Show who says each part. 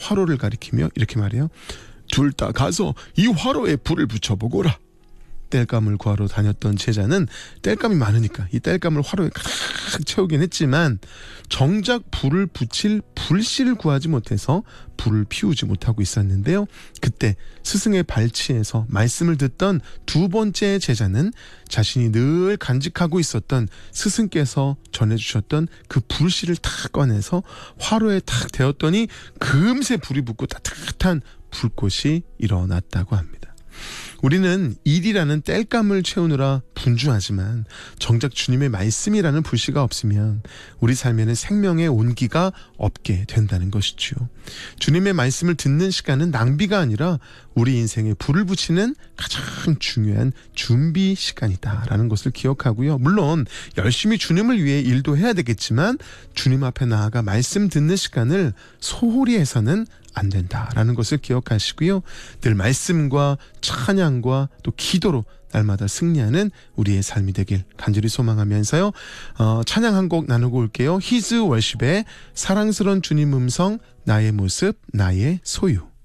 Speaker 1: 화로를 가리키며 이렇게 말해요. 둘 다 가서 이 화로에 불을 붙여보거라. 땔감을 구하러 다녔던 제자는 땔감이 많으니까 이 땔감을 화로에 가득 채우긴 했지만 정작 불을 붙일 불씨를 구하지 못해서 불을 피우지 못하고 있었는데요. 그때 스승의 발치에서 말씀을 듣던 두 번째 제자는 자신이 늘 간직하고 있었던 스승께서 전해주셨던 그 불씨를 탁 꺼내서 화로에 탁 대었더니 금세 불이 붙고 따뜻한 불꽃이 일어났다고 합니다. 우리는 일이라는 땔감을 채우느라 분주하지만 정작 주님의 말씀이라는 불씨가 없으면 우리 삶에는 생명의 온기가 없게 된다는 것이죠. 주님의 말씀을 듣는 시간은 낭비가 아니라 우리 인생에 불을 붙이는 가장 중요한 준비 시간이다라는 것을 기억하고요. 물론 열심히 주님을 위해 일도 해야 되겠지만 주님 앞에 나아가 말씀 듣는 시간을 소홀히 해서는 안 된다라는 것을 기억하시고요. 늘 말씀과 찬양과 또 기도로 날마다 승리하는 우리의 삶이 되길 간절히 소망하면서요. 찬양 한 곡 나누고 올게요. 히즈 월십의 사랑스러운 주님 음성 나의 모습 나의 소유.